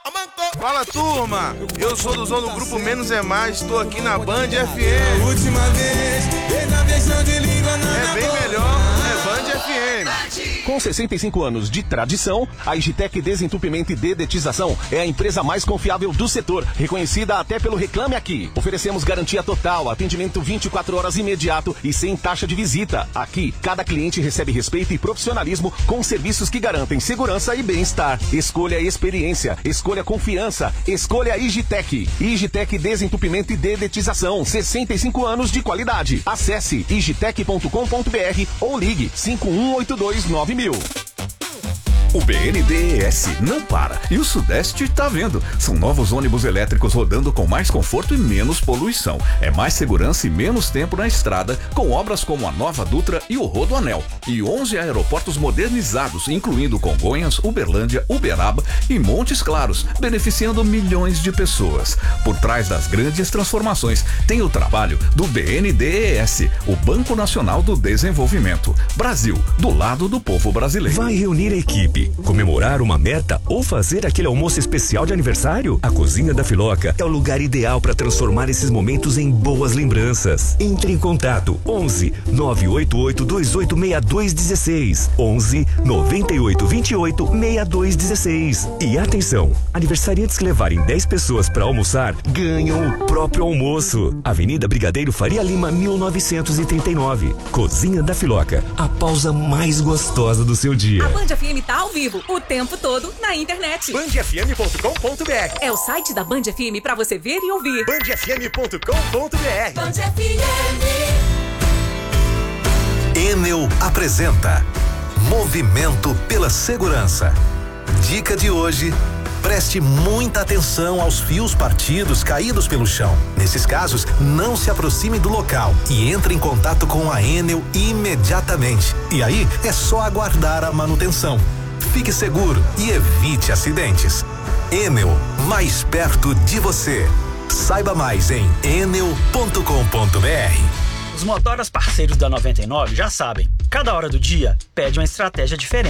Fala, turma, eu sou do Zona do Grupo Menos é Mais, tô aqui na Band FM. Última vez, na versão de língua é bem melhor, é Band FM. Com 65 anos de tradição, a Igitec Desentupimento e Dedetização é a empresa mais confiável do setor, reconhecida até pelo Reclame Aqui. Oferecemos garantia total, atendimento 24 horas imediato e sem taxa de visita. Aqui, cada cliente recebe respeito e profissionalismo com serviços que garantem segurança e bem-estar. Escolha experiência, escolha confiança, escolha Igitec. Igitec Desentupimento e Dedetização, 65 anos de qualidade. Acesse igitec.com.br ou ligue 51829000. O BNDES não para e o Sudeste tá vendo. São novos ônibus elétricos rodando com mais conforto e menos poluição. É mais segurança e menos tempo na estrada, com obras como a Nova Dutra e o Rodoanel. E 11 aeroportos modernizados, incluindo Congonhas, Uberlândia, Uberaba e Montes Claros, beneficiando milhões de pessoas. Por trás das grandes transformações, tem o trabalho do BNDES, o Banco Nacional do Desenvolvimento. Brasil, do lado do povo brasileiro. Vai reunir a equipe, comemorar uma meta ou fazer aquele almoço especial de aniversário? A Cozinha da Filoca é o lugar ideal para transformar esses momentos em boas lembranças. Entre em contato 11 988 286216 11 98 28 6216. E atenção, aniversariantes que levarem 10 pessoas para almoçar ganham o próprio almoço. Avenida Brigadeiro Faria Lima 1939. Cozinha da Filoca, a pausa mais gostosa do seu dia. A Band FM tá ao vivo o tempo todo na internet. bandfm.com.br é o site da Band FM pra você ver e ouvir. bandfm.com.br. Band FM. Enel apresenta Movimento pela Segurança. Dica de hoje: preste muita atenção aos fios partidos caídos pelo chão. Nesses casos, não se aproxime do local e entre em contato com a Enel imediatamente. E aí, é só aguardar a manutenção. Fique seguro e evite acidentes. Enel, mais perto de você. Saiba mais em enel.com.br. Os motoras parceiros da 99 já sabem, cada hora do dia pede uma estratégia diferente.